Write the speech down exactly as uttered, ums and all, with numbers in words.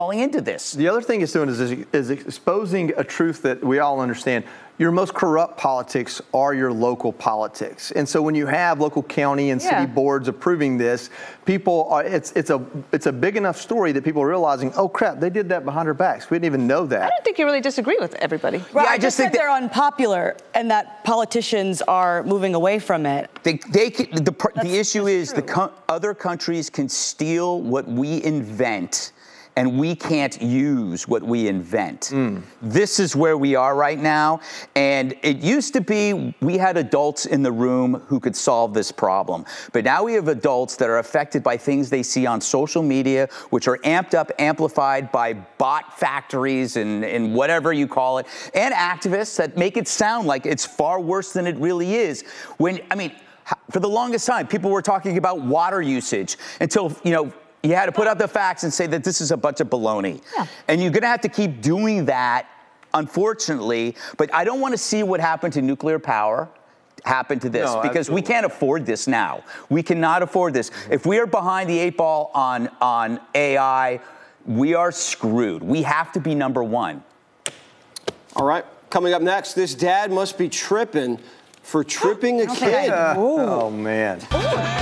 falling into this. The other thing it's doing is, is exposing a truth that we all understand. Your most corrupt politics are your local politics. And so when you have local county and city Yeah. boards approving this, people are, it's it's a it's a big enough story that people are realizing, oh crap, they did that behind our backs. We didn't even know that. I don't think you really disagree with everybody. Right, Yeah, I I just just think said they're unpopular and that politicians are moving away from it. They, they can, the, the That's- issue that's is the true. co- other countries can steal what we invent, and we can't use what we invent. Mm. This is where we are right now. And it used to be we had adults in the room who could solve this problem. But now we have adults that are affected by things they see on social media, which are amped up, amplified by bot factories and, and whatever you call it, and activists that make it sound like it's far worse than it really is. When, I mean, for the longest time, people were talking about water usage until, you know, you had to put out the facts and say that this is a bunch of baloney. Yeah. And you're going to have to keep doing that, unfortunately. But I don't want to see what happened to nuclear power happen to this, No, because we absolutely. can't afford this now. We cannot afford this. If we are behind the eight ball on, on A I, we are screwed. We have to be number one. All right, coming up next, this dad must be tripping for tripping a think I- kid. Oh man.